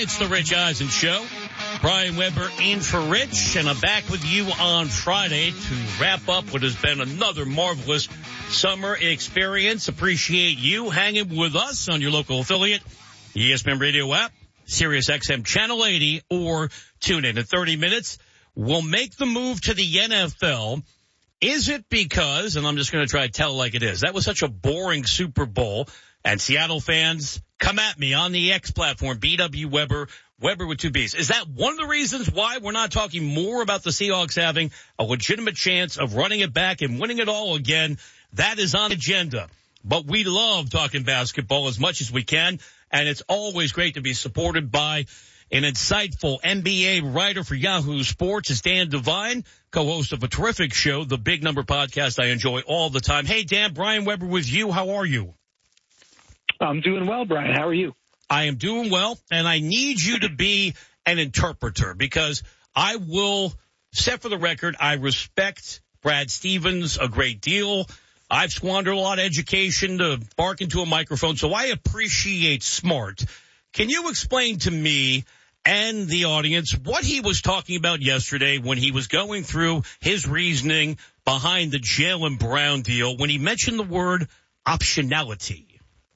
It's the Rich Eisen Show. Brian Weber in for Rich, and I'm back with you on Friday to wrap up what has been another marvelous summer experience. Appreciate you hanging with us on your local affiliate, ESPN Radio app, Sirius XM Channel 80, or tune in 30 minutes. We'll make the move to the NFL. Is it because, and I'm just going to try to tell it like it is, that was such a boring Super Bowl, and Seattle fans, come at me on the X platform, BW Weber, Weber with two B's. Is that one of the reasons why we're not talking more about the Seahawks having a legitimate chance of running it back and winning it all again? That is on the agenda. But we love talking basketball as much as we can, and it's always great to be supported by an insightful NBA writer for Yahoo Sports. Is Dan Devine, co-host of a terrific show, The Big Number Podcast I enjoy all the time. Hey, Dan, Brian Weber with you. How are you? I'm doing well, Brian. How are you? I am doing well, and I need you to be an interpreter because I will set for the record, I respect Brad Stevens a great deal. I've squandered a lot of education to bark into a microphone, so I appreciate smart. Can you explain to me and the audience what he was talking about yesterday when he was going through his reasoning behind the Jaylen Brown deal when he mentioned the word optionality?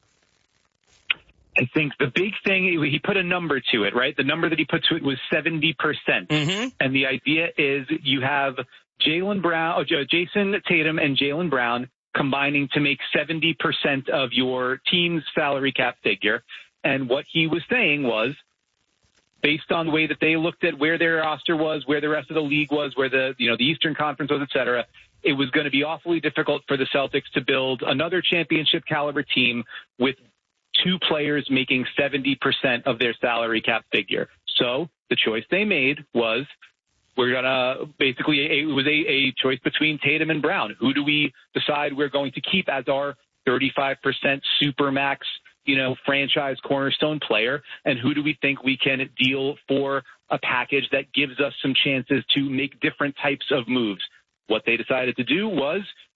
I think the big thing, he put a number to it, right? The number that he put to it was 70%. Mm-hmm. And the idea is you have Jason Tatum and Jaylen Brown combining to make 70% of your team's salary cap figure. And what he was saying was, based on the way that they looked at where their roster was, where the rest of the league was, where the Eastern Conference was, et cetera, it was going to be awfully difficult for the Celtics to build another championship caliber team with two players making 70% of their salary cap figure. So the choice they made was, we're going to basically, it was a choice between Tatum and Brown. Who do we decide we're going to keep as our 35% supermax, franchise cornerstone player? And who do we think we can deal for a package that gives us some chances to make different types of moves? What they decided to do was